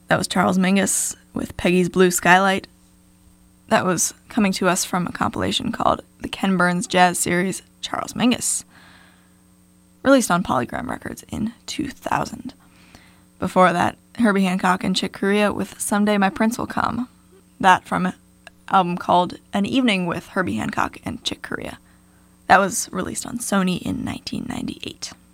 That was Charles Mingus with Peggy's Blue Skylight. That was coming to us from a compilation called The Ken Burns Jazz Series, Charles Mingus, released on Polygram Records in 2000. Before that, Herbie Hancock and Chick Corea with Someday My Prince Will Come. That from an album called An Evening with Herbie Hancock and Chick Corea. That was released on Sony in 1998.